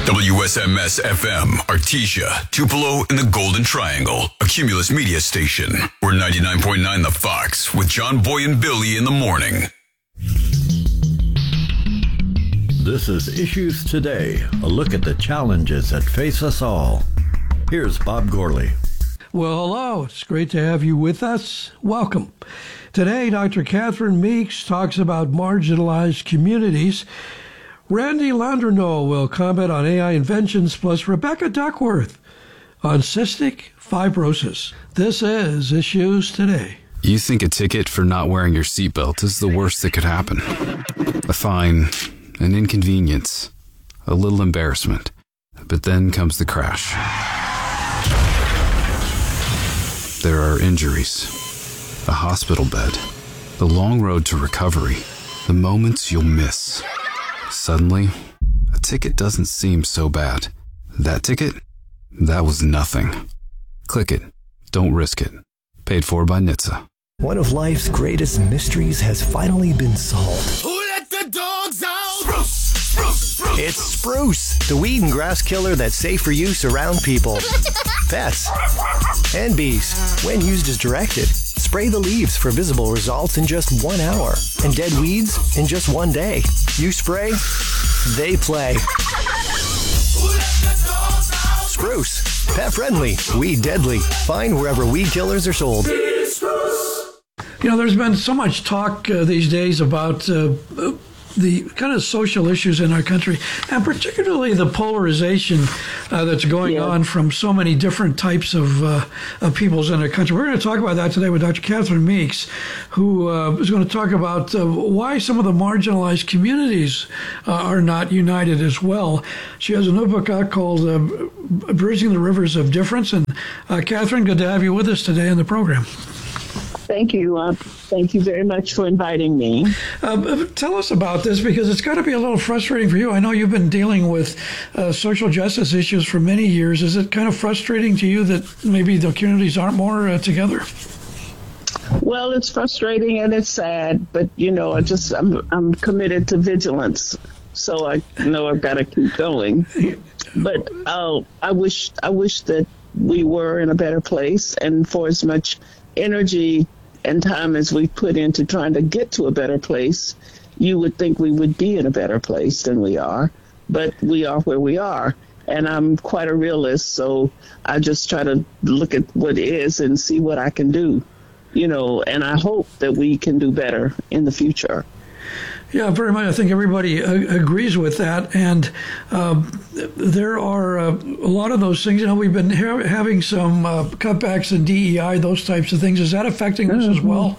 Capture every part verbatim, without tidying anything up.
W S M S F M, Artesia, Tupelo, and the Golden Triangle. A Cumulus Media station. We're ninety-nine point nine The Fox with John Boy and Billy in the morning. This is Issues Today, a look at the challenges that face us all. Here's Bob Gourley. Well, hello. It's great to have you with us. Welcome. Today, Doctor Catherine Meeks talks about marginalized communities. Randy Landreneau will comment on A I inventions, plus Rebecca Duckworth on cystic fibrosis. This is Issues Today. You think a ticket for not wearing your seatbelt is the worst that could happen. A fine, an inconvenience, a little embarrassment. But then comes the crash. There are injuries, a hospital bed, the long road to recovery, the moments you'll miss. Suddenly, a ticket doesn't seem so bad. That ticket? That was nothing. Click it. Don't risk it. Paid for by N H T S A. One of life's greatest mysteries has finally been solved. Who let the dogs out? Spruce, spruce, spruce. It's Spruce, the weed and grass killer that's safe for use around people, pets, and bees. When used as directed, spray the leaves for visible results in just one hour, and dead weeds in just one day. You spray, they play. Spruce, pet friendly, weed deadly. Find wherever weed killers are sold. You know, there's been so much talk uh, these days about uh, the kind of social issues in our country, and particularly the polarization uh, that's going yeah. on from so many different types of, uh, of peoples in our country. We're going to talk about that today with Doctor Catherine Meeks, who uh, is going to talk about uh, why some of the marginalized communities uh, are not united as well. She has a new book out called uh, Bridging the Rivers of Difference. And uh, Catherine, good to have you with us today on the program. Thank you. Uh, thank you very much for inviting me. Uh, tell us about this, because it's got to be a little frustrating for you. I know you've been dealing with uh, social justice issues for many years. Is it kind of frustrating to you that maybe the communities aren't more uh, together? Well, it's frustrating and it's sad, but you know, I just I'm I'm committed to vigilance, so I know I've got to keep going. But uh, I wish I wish that we were in a better place, and for as much energy and time as we put into trying to get to a better place, you would think we would be in a better place than we are, but we are where we are. And I'm quite a realist, so I just try to look at what is and see what I can do, you know, and I hope that we can do better in the future. Yeah, very much. I think everybody uh, agrees with that. And uh, there are uh, a lot of those things. You know, we've been ha- having some uh, cutbacks in D E I, those types of things. Is that affecting this mm-hmm. as well?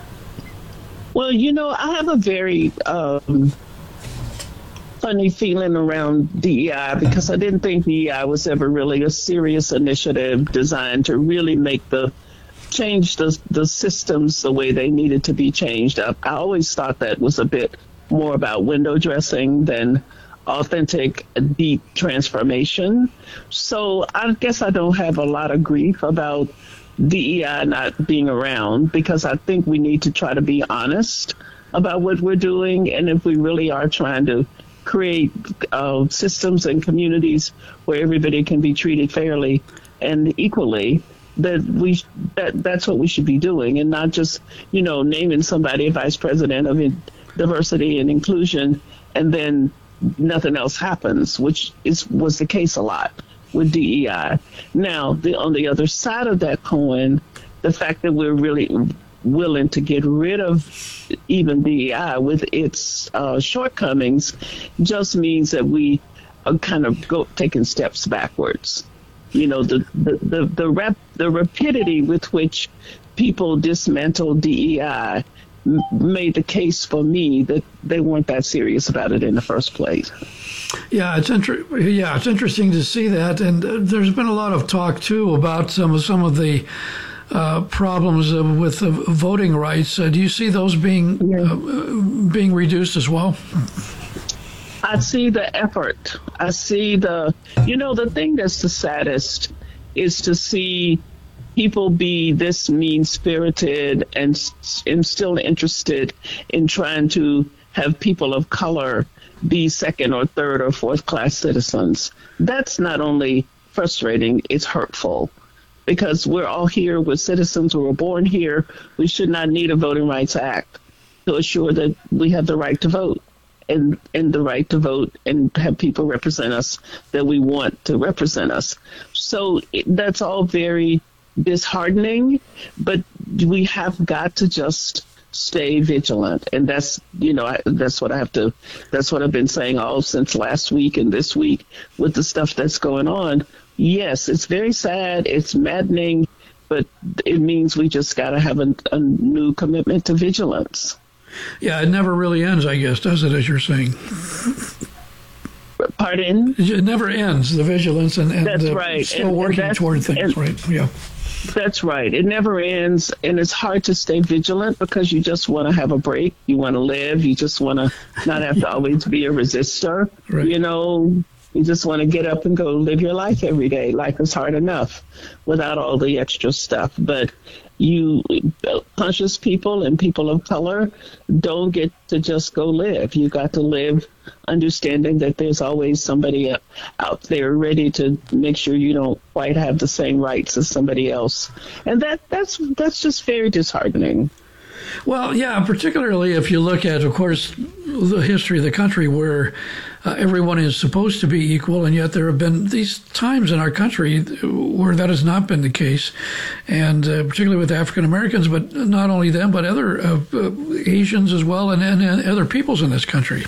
Well, you know, I have a very um, funny feeling around D E I, because I didn't think D E I was ever really a serious initiative designed to really make the change the the systems the way they needed to be changed. I, I always thought that was a bit more about window dressing than authentic, deep transformation. So I guess I don't have a lot of grief about D E I not being around, because I think we need to try to be honest about what we're doing, and if we really are trying to create uh, systems and communities where everybody can be treated fairly and equally, that we that that's what we should be doing, and not just, you know, naming somebody a vice president of diversity and inclusion and then nothing else happens, which is was the case a lot with D E I. Now, the on the other side of that coin, the fact that we're really willing to get rid of even D E I with its uh, shortcomings just means that we are kind of go taking steps backwards. You know, the the the the, rap, the rapidity with which people dismantle D E I m- made the case for me that they weren't that serious about it in the first place. Yeah, it's inter- yeah, it's interesting to see that, and uh, there's been a lot of talk too about some of some of the uh, problems uh, with uh, voting rights. Uh, do you see those being uh, being reduced as well? I see the effort. I see the, you know, the thing that's the saddest is to see people be this mean-spirited and, and still interested in trying to have people of color be second or third or fourth class citizens. That's not only frustrating, it's hurtful, because we're all here, we're citizens, we were born here. We should not need a Voting Rights Act to assure that we have the right to vote and, and the right to vote and have people represent us that we want to represent us. So it, that's all very disheartening, but we have got to just stay vigilant. And that's, you know, I, that's what I have to, that's what I've been saying all since last week and this week with the stuff that's going on. Yes, it's very sad. It's maddening, but it means we just got to have a, a new commitment to vigilance. Yeah, it never really ends, I guess, does it, as you're saying? Pardon? It never ends, the vigilance, and, and that's uh, right. still and, working and toward things, and, right? Yeah. That's right. It never ends, and it's hard to stay vigilant because you just want to have a break. You want to live. You just want to not have to always be a resistor. Right. You know, you just want to get up and go live your life every day. Life is hard enough without all the extra stuff. But you, conscious people and people of color, don't get to just go live. You got to live understanding that there's always somebody out there ready to make sure you don't quite have the same rights as somebody else. And that that's that's just very disheartening. Well, yeah, particularly if you look at, of course, the history of the country where uh, everyone is supposed to be equal, and yet there have been these times in our country where that has not been the case, and uh, particularly with African Americans, but not only them, but other uh, uh, Asians as well, and, and, and other peoples in this country.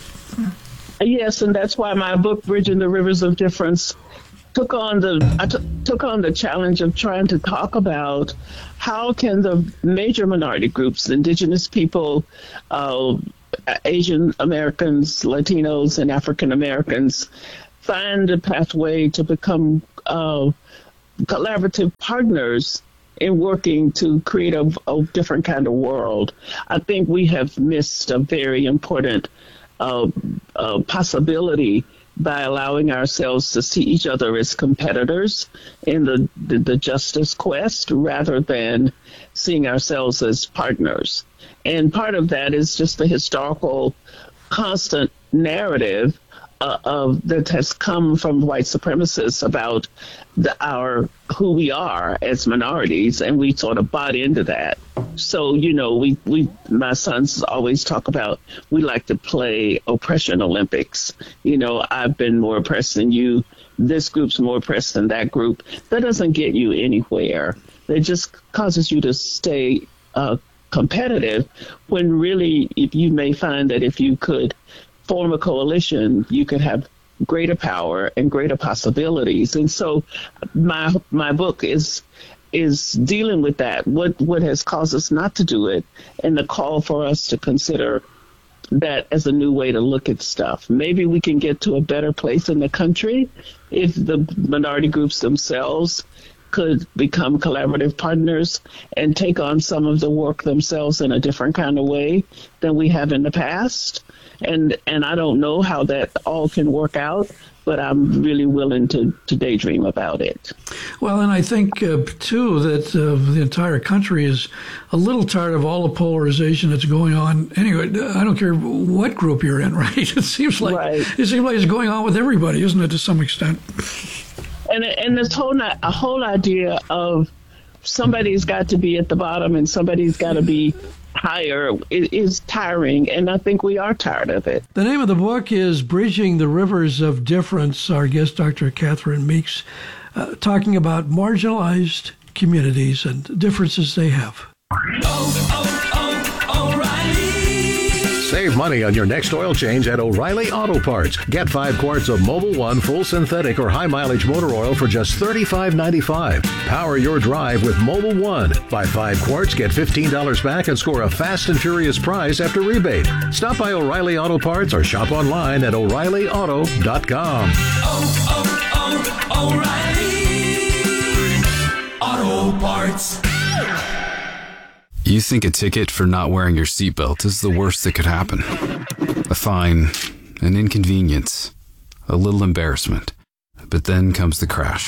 Yes, and that's why my book, Bridging the Rivers of Difference, took on the I t- took on the challenge of trying to talk about how can the major minority groups, indigenous people, uh, Asian Americans, Latinos, and African Americans, find a pathway to become uh, collaborative partners in working to create a, a different kind of world. I think we have missed a very important uh, uh, possibility by allowing ourselves to see each other as competitors in the, the, the justice quest rather than seeing ourselves as partners. And part of that is just the historical constant narrative uh, of that has come from white supremacists about the, our who we are as minorities, and we sort of bought into that. So, you know, we, we my sons always talk about we like to play oppression Olympics. You know, I've been more oppressed than you. This group's more oppressed than that group. That doesn't get you anywhere. That just causes you to stay uh, competitive when really if you may find that if you could form a coalition, you could have greater power and greater possibilities. And so my my book is is dealing with that, what what has caused us not to do it, and the call for us to consider that as a new way to look at stuff. Maybe we can get to a better place in the country if the minority groups themselves could become collaborative partners and take on some of the work themselves in a different kind of way than we have in the past. And and I don't know how that all can work out, but I'm really willing to, to daydream about it. Well, and I think, uh, too, that uh, the entire country is a little tired of all the polarization that's going on. Anyway, I don't care what group you're in, right? It seems like right. It seems like it's going on with everybody, isn't it, to some extent? And and this whole a whole idea of somebody's got to be at the bottom and somebody's got to be higher is tiring, and I think we are tired of it. The name of the book is Bridging the Rivers of Difference. Our guest, Doctor Catherine Meeks, uh, talking about marginalized communities and differences they have. Oh, oh, oh, O'Reilly. Save money on your next oil change at O'Reilly Auto Parts. Get five quarts of Mobil one full synthetic or high mileage motor oil for just thirty-five ninety-five. Power your drive with Mobil one. Buy five quarts, get fifteen dollars back, and score a fast and furious prize after rebate. Stop by O'Reilly Auto Parts or shop online at O'Reilly Auto dot com. Oh, oh, oh, O'Reilly Auto Parts. You think a ticket for not wearing your seatbelt is the worst that could happen. A fine, an inconvenience, a little embarrassment. But then comes the crash.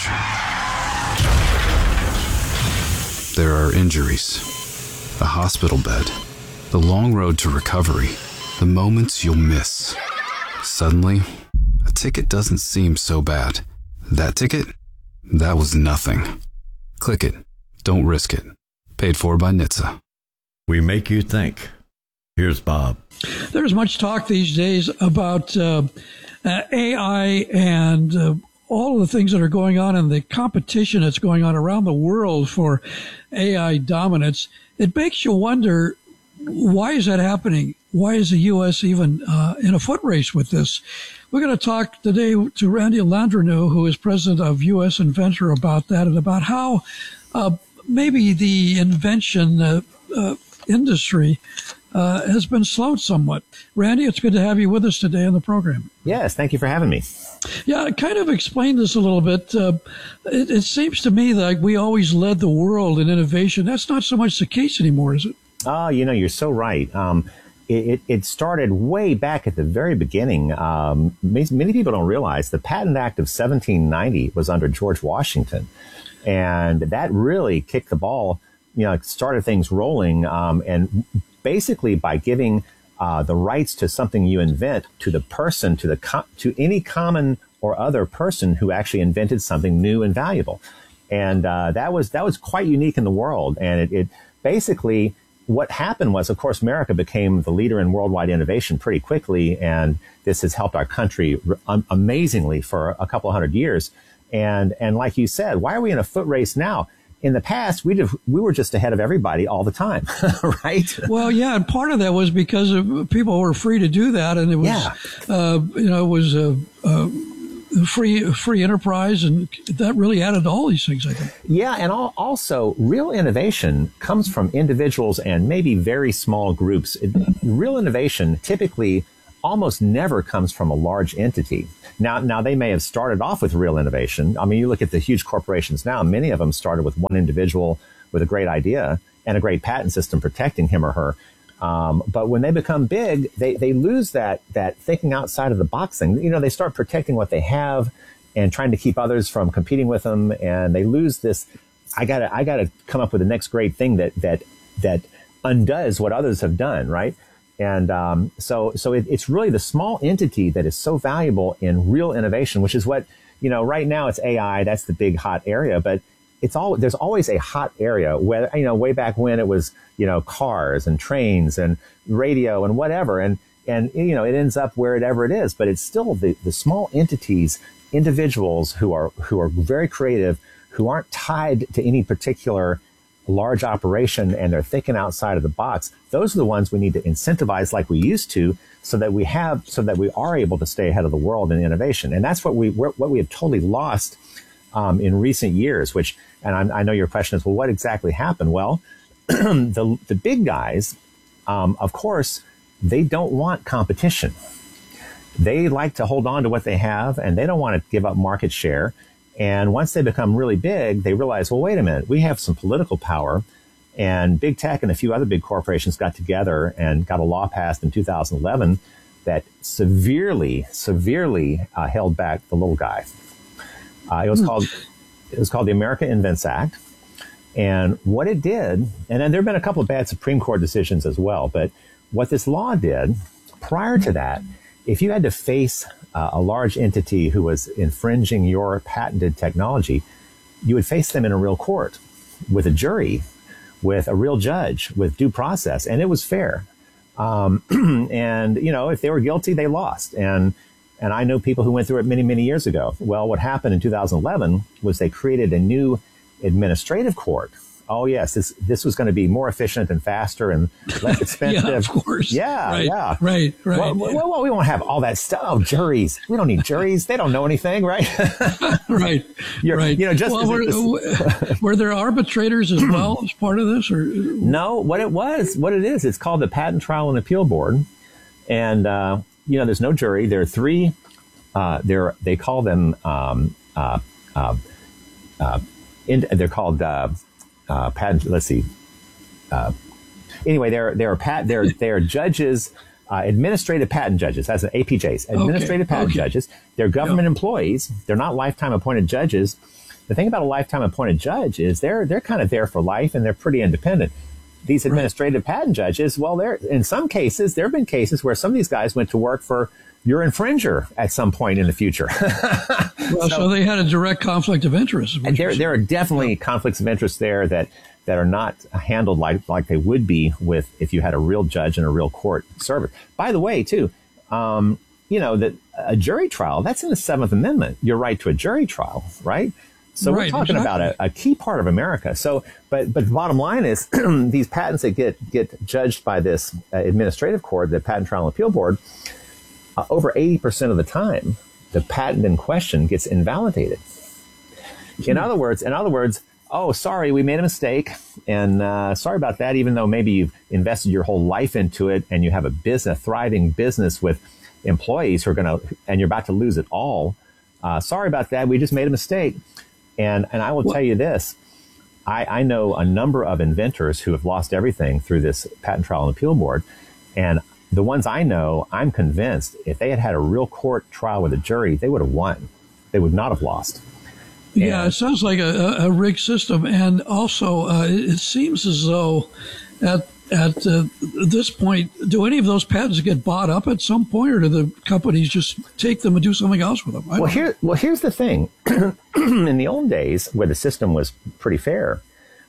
There are injuries, a hospital bed, the long road to recovery, the moments you'll miss. Suddenly, a ticket doesn't seem so bad. That ticket? That was nothing. Click it. Don't risk it. Paid for by N H T S A. We make you think. Here's Bob. There's much talk these days about uh, uh, A I and uh, all of the things that are going on and the competition that's going on around the world for A I dominance. It makes you wonder, why is that happening? Why is the U S even uh, in a foot race with this? We're going to talk today to Randy Landreneau, who is president of U S Inventor, about that and about how uh, maybe the invention uh, uh, industry uh, has been slowed somewhat. Randy, it's good to have you with us today on the program. Yes, thank you for having me. Yeah, kind of explain this a little bit. Uh, it, it seems to me like we always led the world in innovation. That's not so much the case anymore, is it? Oh, you know, you're so right. Um, it, it started way back at the very beginning. Um, many people don't realize the Patent Act of seventeen ninety was under George Washington. And that really kicked the ball, you know, started things rolling. Um, and basically by giving uh, the rights to something you invent to the person, to the co- to any common or other person who actually invented something new and valuable. And uh, that was that was quite unique in the world. And it, it basically, what happened was, of course, America became the leader in worldwide innovation pretty quickly. And this has helped our country um, amazingly for a couple hundred years. And and like you said, why are we in a foot race now? In the past, we did, we were just ahead of everybody all the time, right? Well, yeah, and part of that was because of people were free to do that, and it was, yeah. uh, you know, it was a, a free free enterprise, and that really added to all these things, I think. Yeah, and all, also, real innovation comes from individuals and maybe very small groups. It, real innovation typically almost never comes from a large entity. Now, now they may have started off with real innovation. I mean, you look at the huge corporations now, many of them started with one individual with a great idea and a great patent system protecting him or her. Um, but when they become big, they, they lose that, that thinking outside of the box thing. You know, they start protecting what they have and trying to keep others from competing with them. And they lose this, I gotta, I gotta come up with the next great thing that, that, that undoes what others have done, right? And um, so, so it, it's really the small entity that is so valuable in real innovation, which is what, you know, right now it's A I. That's the big hot area, but it's all, there's always a hot area where, you know, way back when it was, you know, cars and trains and radio and whatever. And, and, you know, it ends up wherever it is, but it's still the, the small entities, individuals who are, who are very creative, who aren't tied to any particular large operation, and they're thinking outside of the box. Those are the ones we need to incentivize like we used to, so that we have, so that we are able to stay ahead of the world in innovation. And that's what we, what we have totally lost um, in recent years, which, and I, I know your question is, well, what exactly happened? Well, the, the big guys, um, of course, they don't want competition. They like to hold on to what they have, and they don't want to give up market share. And once they become really big, they realize, well, wait a minute, we have some political power. And big tech and a few other big corporations got together and got a law passed in two thousand eleven that severely, severely uh, held back the little guy. Uh, it was called, it was called the America Invents Act. And what it did, and then there have been a couple of bad Supreme Court decisions as well, but what this law did prior to that, if you had to face uh, a large entity who was infringing your patented technology, you would face them in a real court with a jury, with a real judge, with due process, and it was fair. Um, and, you know, if they were guilty, they lost. And and I know people who went through it many, many years ago. Well, what happened in two thousand eleven was they created a new administrative court. Oh, yes, this this was going to be more efficient and faster and less expensive. Yeah, of course. Yeah, right, yeah. Right, right. Well, well, well, we won't have all that stuff. Oh, juries. We don't need juries. They don't know anything, right? Right, You're, right. You know, just well, were, were there arbitrators as well as part of this? Or no, what it was, what it is, it's called the Patent Trial and Appeal Board. And, uh, you know, there's no jury. There are three, uh, there, they call them, um, uh, uh, uh, in, they're called, uh, Uh, patent, let's see. Uh, anyway, there, there are pat, there, there are judges, uh, administrative patent judges. That's an A P Js, administrative okay. patent okay. judges. They're government yep. employees. They're not lifetime appointed judges. The thing about a lifetime appointed judge is they're, they're kind of there for life and they're pretty independent. These administrative right. patent judges, well, they're, in some cases, there have been cases where some of these guys went to work for you're an infringer at some point in the future. Well, so, so they had a direct conflict of interest. And there, there are definitely conflicts of interest there that, that are not handled like, like they would be with if you had a real judge and a real court service. By the way, too, um, you know, that a jury trial, that's in the Seventh Amendment, your right to a jury trial, right? So right, we're talking exactly. about a, a key part of America. So, but but the bottom line is these patents that get get judged by this uh, administrative court, the Patent Trial and Appeal Board, uh, over eighty percent of the time, the patent in question gets invalidated. In hmm. other words, in other words, oh, sorry, we made a mistake, and uh, sorry about that. Even though maybe you've invested your whole life into it, and you have a business, a thriving business with employees who are going to, and you're about to lose it all. Uh, sorry about that. We just made a mistake. And and I will tell you this, I, I know a number of inventors who have lost everything through this Patent Trial and Appeal Board. And the ones I know, I'm convinced if they had had a real court trial with a jury, they would have won. They would not have lost. Yeah, and it sounds like a, a rigged system. And also, uh, it seems as though at at uh, this point, do any of those patents get bought up at some point, or do the companies just take them and do something else with them? I well, here, well, here's the thing. In the old days, where the system was pretty fair,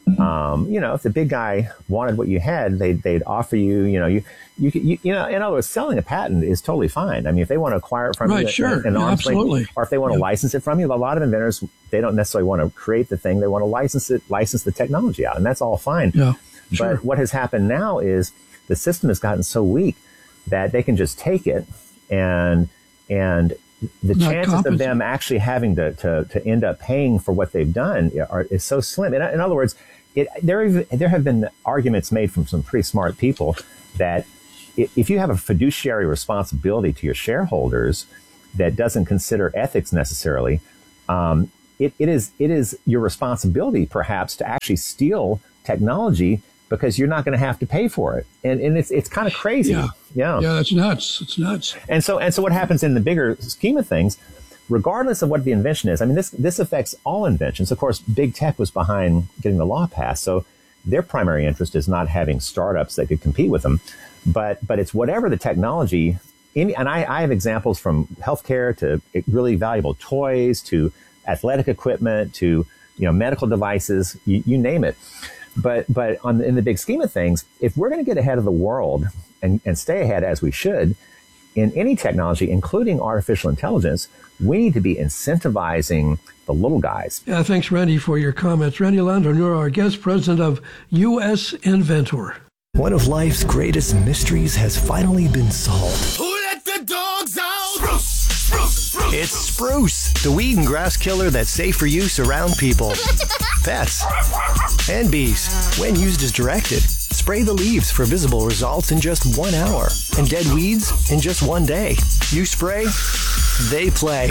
um, you know, if the big guy wanted what you had, they'd, they'd offer you, you know, you, you, you, you know, in other words, selling a patent is totally fine. I mean, if they want to acquire it from right, you, sure. an yeah, arm's absolutely. length, or if they want to yeah. license it from you, a lot of inventors, they don't necessarily want to create the thing. They want to license it, license the technology out, and that's all fine. Yeah, sure. But what has happened now is the system has gotten so weak that they can just take it and, and, the Not chances compensate. of them actually having to, to, to end up paying for what they've done are, is so slim. In, in other words, it, there, there have been arguments made from some pretty smart people that if you have a fiduciary responsibility to your shareholders that doesn't consider ethics necessarily, um, it, it is it is your responsibility perhaps to actually steal technology because you're not going to have to pay for it. And, and it's, it's kind of crazy. Yeah. Yeah. Yeah, that's nuts. It's nuts. And so, and so what happens in the bigger scheme of things, regardless of what the invention is, I mean, this, this affects all inventions. Of course, big tech was behind getting the law passed. So their primary interest is not having startups that could compete with them. But, but it's whatever the technology, in, and I, I have examples from healthcare to really valuable toys to athletic equipment to, you know, medical devices, you, you name it. But but on in the big scheme of things, if we're going to get ahead of the world and, and stay ahead as we should in any technology, including artificial intelligence, we need to be incentivizing the little guys. Yeah, thanks, Randy, for your comments. Randy Landro, our guest president of U S Inventor. One of life's greatest mysteries has finally been solved. Who let the dogs out? Spruce, spruce, spruce. It's Spruce, the weed and grass killer that's safe for use around people, pets, and bees. When used as directed, spray the leaves for visible results in just one hour, and dead weeds in just one day. You spray, they play.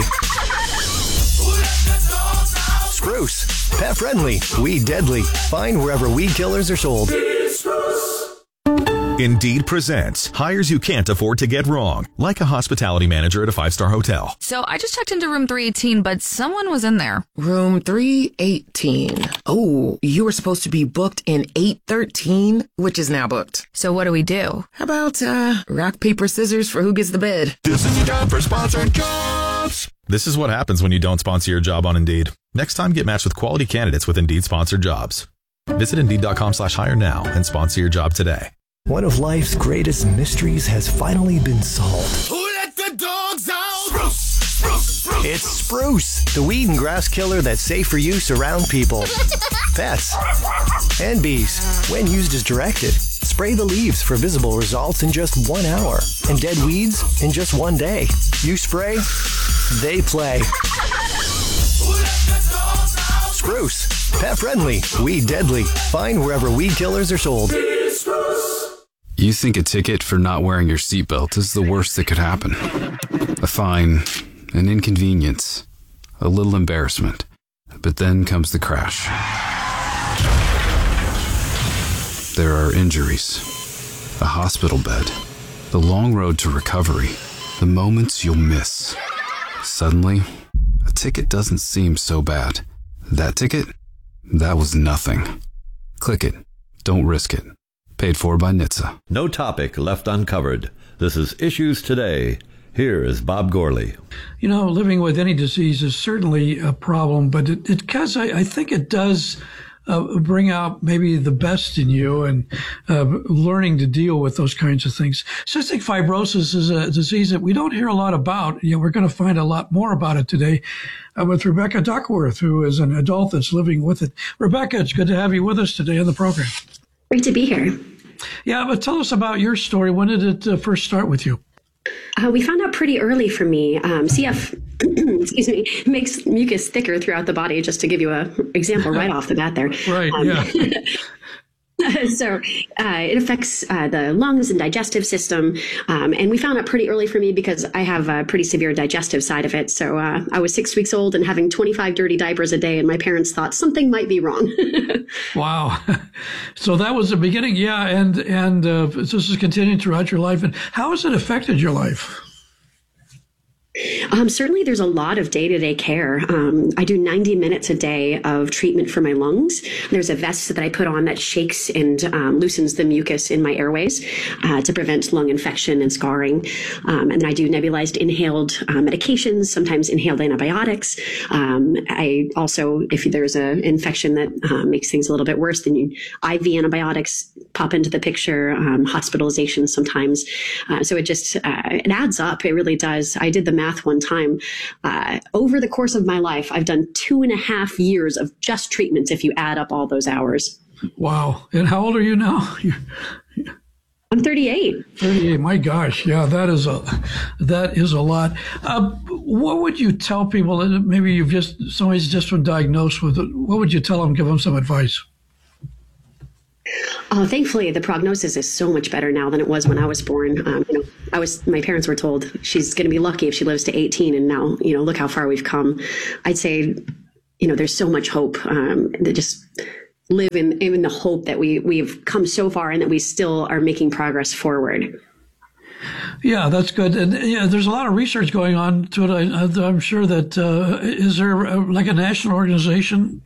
Spruce, pet friendly, weed deadly. Find wherever weed killers are sold. Indeed presents hires you can't afford to get wrong, like a hospitality manager at a five-star hotel. So I just checked into room three eighteen, but someone was in there. Room three eighteen. Oh, you were supposed to be booked in eight thirteen, which is now booked. So what do we do? How about uh, rock, paper, scissors for who gets the bid? This is your time for sponsored jobs. This is what happens when you don't sponsor your job on Indeed. Next time, get matched with quality candidates with Indeed sponsored jobs. Visit Indeed.com slash hire now and sponsor your job today. One of life's greatest mysteries has finally been solved. Who let the dogs out? Spruce, spruce, spruce. It's Spruce, the weed and grass killer that's safe for use around people, pets, and bees. When used as directed, spray the leaves for visible results in just one hour, and dead weeds in just one day. You spray, they play. Spruce, pet friendly, weed deadly. Find wherever weed killers are sold. You think a ticket for not wearing your seatbelt is the worst that could happen. A fine, an inconvenience, a little embarrassment. But then comes the crash. There are injuries, a hospital bed, the long road to recovery, the moments you'll miss. Suddenly, a ticket doesn't seem so bad. That ticket? That was nothing. Click it. Don't risk it. Paid for by N H T S A. No topic left uncovered. This is Issues Today. Here is Bob Gourley. You know, living with any disease is certainly a problem, but it, it cause I, I think it does uh, bring out maybe the best in you and uh, learning to deal with those kinds of things. Cystic fibrosis is a disease that we don't hear a lot about. You know, we're going to find a lot more about it today uh, with Rebecca Duckworth, who is an adult that's living with it. Rebecca, it's good to have you with us today on the program. Great to be here. Yeah, but tell us about your story. When did it uh, first start with you? Uh, we found out pretty early for me. Um, C F, excuse me, makes mucus thicker throughout the body. Just to give you an example right off the bat there. Right. Um, yeah. So uh, it affects uh, the lungs and digestive system. Um, and we found out pretty early for me because I have a pretty severe digestive side of it. So uh, I was six weeks old and having twenty-five dirty diapers a day, and my parents thought something might be wrong. Wow. So that was the beginning. Yeah. And, and uh, this is continuing throughout your life. And how has it affected your life? Um, certainly, there's a lot of day-to-day care. Um, I do ninety minutes a day of treatment for my lungs. There's a vest that I put on that shakes and um, loosens the mucus in my airways uh, to prevent lung infection and scarring. Um, and then I do nebulized inhaled uh, medications, sometimes inhaled antibiotics. Um, I also, if there's an infection that uh, makes things a little bit worse, then you I V antibiotics pop into the picture, um, hospitalization sometimes. Uh, so it just, uh, it adds up. It really does. I did the math one time. Uh, over the course of my life, I've done two and a half years of just treatments if you add up all those hours. Wow. And how old are you now? I'm thirty-eight. thirty-eight. My gosh. Yeah, that is a, that is a lot. Uh, what would you tell people? Maybe you've just, somebody's just been diagnosed with it. What would you tell them? Give them some advice. Oh, thankfully, the prognosis is so much better now than it was when I was born. Um, you know, I was, my parents were told she's going to be lucky if she lives to eighteen. And now, you know, look how far we've come. I'd say, you know, there's so much hope um, that just live in, in the hope that we, we've come so far and that we still are making progress forward. Yeah, that's good. And yeah, there's a lot of research going on to it. I, I'm sure that, uh, is there a, like a national organization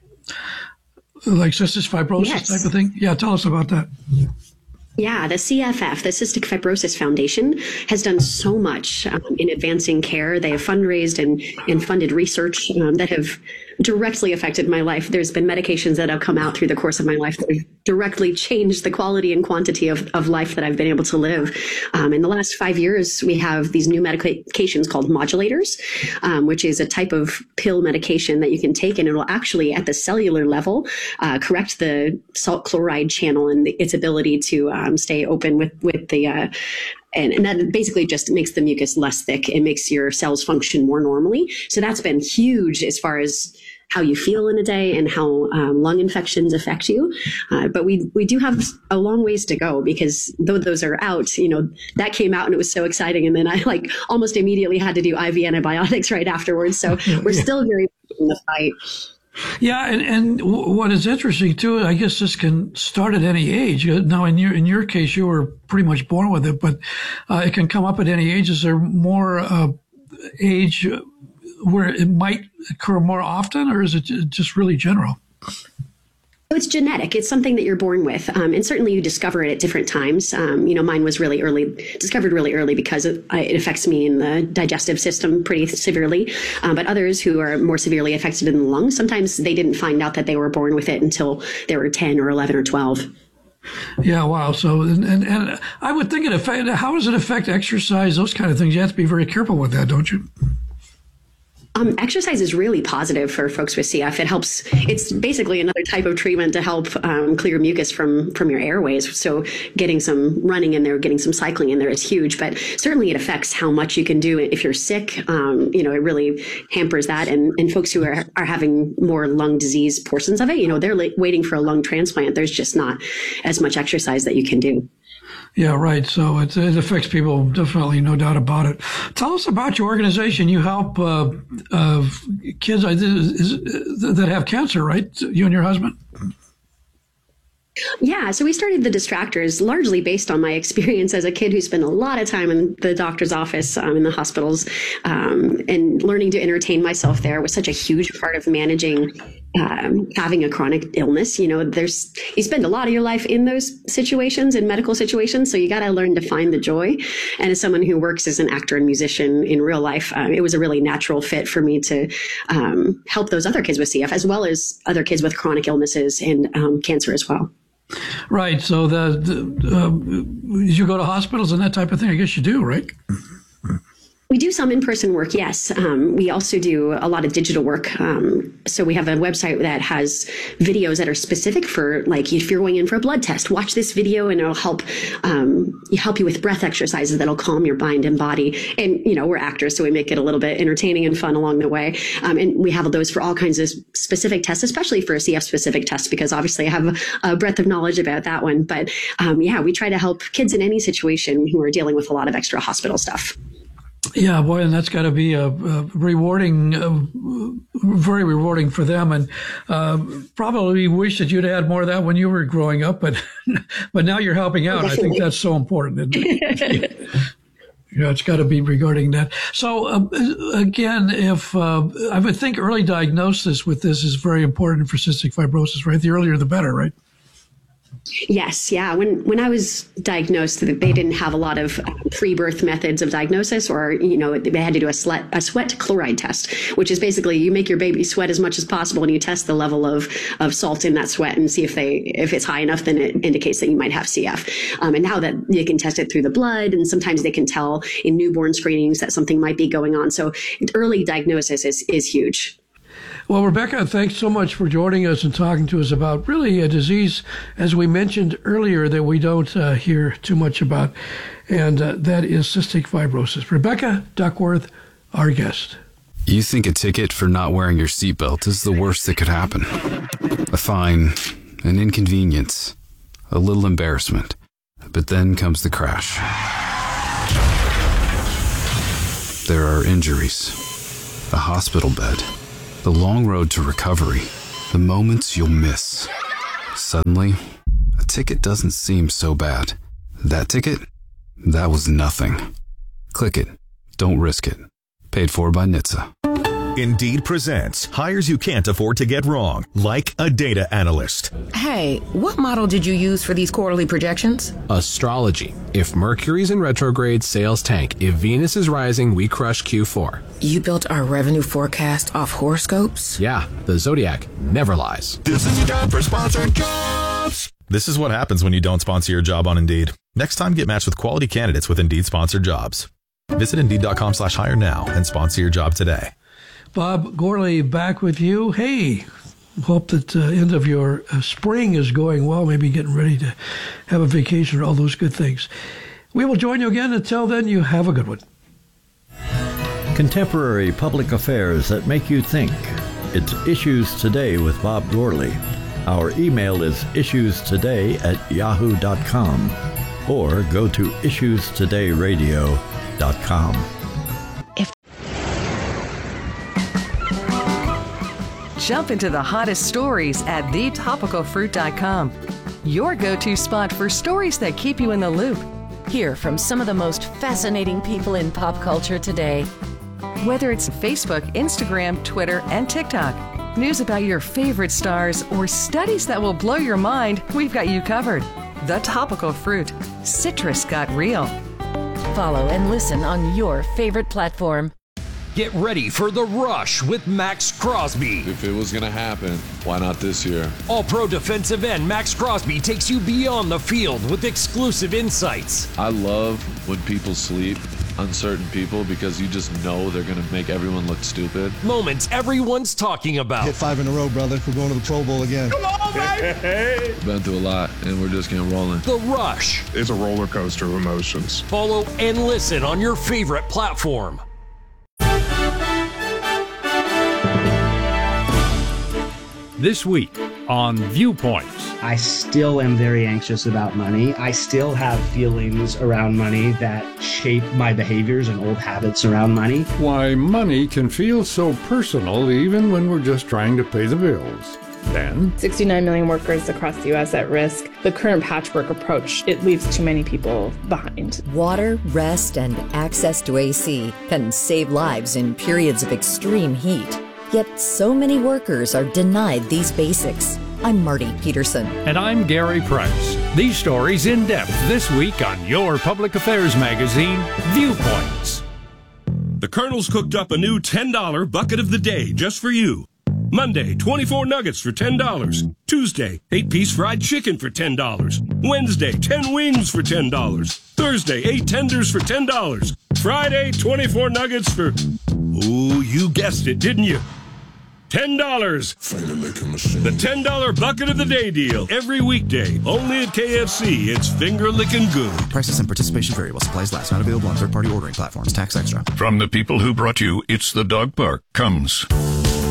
like cystic fibrosis yes. type of thing? Yeah, tell us about that. Yeah, the C F F, the Cystic Fibrosis Foundation, has done so much um, in advancing care. They have fundraised and, and funded research um, that have directly affected my life. There's been medications that have come out through the course of my life that have directly changed the quality and quantity of, of life that I've been able to live. Um, in the last five years, we have these new medications called modulators, um, which is a type of pill medication that you can take, and it will actually, at the cellular level, uh, correct the salt chloride channel and the, its ability to um, stay open with, with the uh, And, and that basically just makes the mucus less thick. It makes your cells function more normally. So that's been huge as far as how you feel in a day and how um, lung infections affect you. Uh, but we we do have a long ways to go, because though those are out, you know, that came out and it was so exciting. And then I like almost immediately had to do I V antibiotics right afterwards. So we're yeah. still very in the fight. Yeah, and, and what is interesting too, I guess this can start at any age. Now, in your in your case, you were pretty much born with it, but uh, it can come up at any age. Is there more uh, age where it might occur more often, or is it just really general? So it's genetic. It's something that you're born with. Um, and certainly you discover it at different times. Um, you know, mine was really early, discovered really early because it, it affects me in the digestive system pretty severely. Um, but others who are more severely affected in the lungs, sometimes they didn't find out that they were born with it until they were ten or eleven or twelve. Yeah, wow. So, and, and, and I would think it affect, how does it affect exercise, those kind of things? You have to be very careful with that, don't you? Um, exercise is really positive for folks with C F. It helps. It's basically another type of treatment to help um, clear mucus from from your airways. So getting some running in there, getting some cycling in there is huge. But certainly it affects how much you can do if you're sick. Um, you know, it really hampers that. And, and folks who are, are having more lung disease portions of it, you know, they're like waiting for a lung transplant. There's just not as much exercise that you can do. Yeah, right. So it, it affects people, definitely, no doubt about it. Tell us about your organization. You help uh, uh, kids that have cancer, right? You and your husband? Yeah, so we started the Distractors largely based on my experience as a kid who spent a lot of time in the doctor's office, um, in the hospitals, um, and learning to entertain myself there was such a huge part of managing um, having a chronic illness. You know, there's, you spend a lot of your life in those situations, in medical situations. So you got to learn to find the joy. And as someone who works as an actor and musician in real life, um, it was a really natural fit for me to um, help those other kids with C F, as well as other kids with chronic illnesses and um, cancer as well. Right. So the, the uh, you go to hospitals and that type of thing. I guess you do, right? We do some in-person work, yes. Um, we also do a lot of digital work. Um, so we have a website that has videos that are specific for, like, if you're going in for a blood test, watch this video and it'll help um, help you with breath exercises that'll calm your mind and body. And, you know, we're actors, so we make it a little bit entertaining and fun along the way. Um, and we have those for all kinds of specific tests, especially for a C F-specific test, because obviously I have a breadth of knowledge about that one. But um, yeah, we try to help kids in any situation who are dealing with a lot of extra hospital stuff. Yeah, boy, and that's got to be a, a rewarding, uh, very rewarding for them. And uh, probably wish that you'd had more of that when you were growing up, but but now you're helping out. I think that's so important, isn't it? Yeah, it's got to be regarding that. So uh, again, if uh, I would think early diagnosis with this is very important for cystic fibrosis, right? The earlier, the better, right? Yes, yeah. When when I was diagnosed, they didn't have a lot of uh, pre-birth methods of diagnosis, or, you know, they had to do a sweat, a sweat chloride test, which is basically you make your baby sweat as much as possible and you test the level of, of salt in that sweat and see if they if it's high enough, then it indicates that you might have C F. Um, and now that you can test it through the blood, and sometimes they can tell in newborn screenings that something might be going on. So early diagnosis is, is huge. Well, Rebecca, thanks so much for joining us and talking to us about really a disease, as we mentioned earlier, that we don't uh, hear too much about, and uh, that is cystic fibrosis. Rebecca Duckworth, our guest. You think a ticket for not wearing your seatbelt is the worst that could happen. A fine, an inconvenience, a little embarrassment. But then comes the crash. There are injuries, a hospital bed, the long road to recovery, the moments you'll miss. Suddenly, a ticket doesn't seem so bad. That ticket? That was nothing. Click it. Don't risk it. Paid for by N H T S A. Indeed presents hires you can't afford to get wrong, like a data analyst. Hey, what model did you use for these quarterly projections? Astrology. If Mercury's in retrograde, sales tank. If Venus is rising, we crush Q four. You built our revenue forecast off horoscopes? Yeah, the Zodiac never lies. This is your job for sponsored jobs. This is what happens when you don't sponsor your job on Indeed. Next time, get matched with quality candidates with Indeed sponsored jobs. Visit Indeed.com slash hire now and sponsor your job today. Bob Gourley back with you. Hey, hope that the uh, end of your uh, spring is going well, maybe getting ready to have a vacation or all those good things. We will join you again. Until then, you have a good one. Contemporary public affairs that make you think. It's Issues Today with Bob Gourley. Our email is issuestoday at yahoo dot com or go to issues today radio dot com. Jump into the hottest stories at the topical fruit dot com. Your go-to spot for stories that keep you in the loop. Hear from some of the most fascinating people in pop culture today. Whether it's Facebook, Instagram, Twitter, and TikTok, news about your favorite stars, or studies that will blow your mind, we've got you covered. The Topical Fruit. Citrus got real. Follow and listen on your favorite platform. Get ready for The Rush with Max Crosby. If it was going to happen, why not this year? All-pro defensive end Max Crosby takes you beyond the field with exclusive insights. I love when people sleep, uncertain people, because you just know they're going to make everyone look stupid. Moments everyone's talking about. Hit five in a row, brother. We're going to the Pro Bowl again. Come on, baby! Been through a lot, and we're just getting rolling. The Rush is a roller coaster of emotions. Follow and listen on your favorite platform. This week on Viewpoints. I still am very anxious about money. I still have feelings around money that shape my behaviors and old habits around money. Why money can feel so personal even when we're just trying to pay the bills. Then, sixty-nine million workers across the U S at risk. The current patchwork approach, it leaves too many people behind. Water, rest, and access to A C can save lives in periods of extreme heat. Yet so many workers are denied these basics. I'm Marty Peterson. And I'm Gary Price. These stories in depth this week on your public affairs magazine, Viewpoints. The Colonel's cooked up a new ten dollar bucket of the day just for you. Monday, twenty-four nuggets for ten dollars. Tuesday, eight piece fried chicken for ten dollars. Wednesday, ten wings for ten dollars. Thursday, eight tenders for ten dollars. Friday, twenty-four nuggets for... Ooh, you guessed it, didn't you? ten dollars. The ten dollar bucket of the day deal. Every weekday. Only at K F C. It's finger-licking good. Prices and participation vary while supplies last. Not available on third-party ordering platforms. Tax extra. From the people who brought you It's the Dog Park comes...